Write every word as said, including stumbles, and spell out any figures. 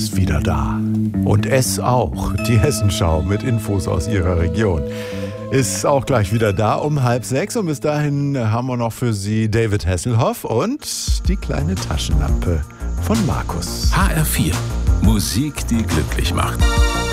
ist wieder da. Und es auch. Die Hessenschau mit Infos aus ihrer Region ist auch gleich wieder da um halb sechs. Und bis dahin haben wir noch für Sie David Hasselhoff und die kleine Taschenlampe von Markus. H R vier. Musik, die glücklich macht.